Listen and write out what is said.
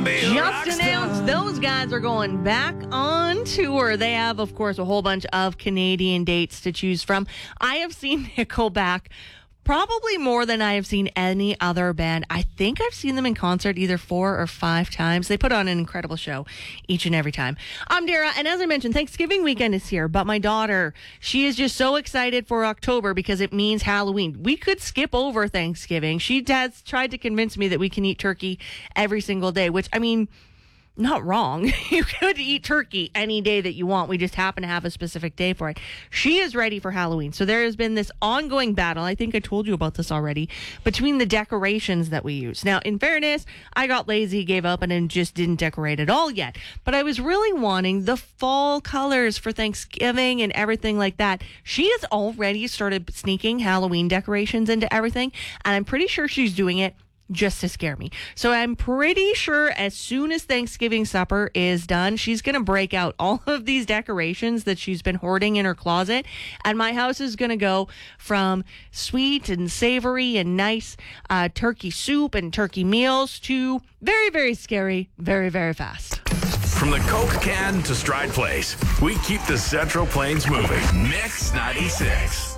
Just announced those guys are going back on tour. They have, of course, a whole bunch of Canadian dates to choose from. I have seen Nickelback probably more than I have seen any other band. I think I've seen them in concert either 4 or 5 times. They put on an incredible show each and every time. I'm Dara, and as I mentioned, Thanksgiving weekend is here, but my daughter, she is just so excited for October because it means Halloween. We could skip over Thanksgiving. She has tried to convince me that we can eat turkey every single day, which, I mean, not wrong. You could eat turkey any day that you want. We just happen to have a specific day for it. She is ready for Halloween. So there has been this ongoing battle. I think I told you about this already, between the decorations that we use. Now, in fairness, I got lazy, gave up, and then just didn't decorate at all yet. But I was really wanting the fall colors for Thanksgiving and everything like that. She has already started sneaking Halloween decorations into everything, and I'm pretty sure she's doing it just to scare me. So I'm pretty sure as soon as Thanksgiving supper is done, she's going to break out all of these decorations that she's been hoarding in her closet. And my house is going to go from sweet and savory and nice turkey soup and turkey meals to very, very scary, very, very fast. From the Coke can to Stride Place, we keep the Central Plains moving. Mix 96.